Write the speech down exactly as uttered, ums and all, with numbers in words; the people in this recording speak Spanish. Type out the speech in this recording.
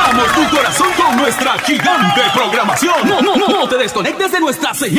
Conquistamos tu corazón con nuestra gigante programación. No, no, no, no te desconectes de nuestra señal.